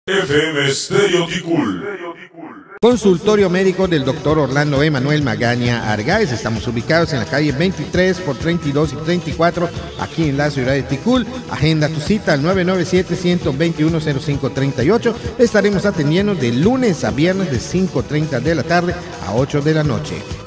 FM Estéreo Ticul. Consultorio médico del doctor Orlando Emanuel Magaña Argáez. Estamos ubicados en la calle 23 por 32 y 34, aquí en la ciudad de Ticul. Agenda tu cita al 997-121-0538. Estaremos atendiendo de lunes a viernes de 5:30 de la tarde a 8 de la noche.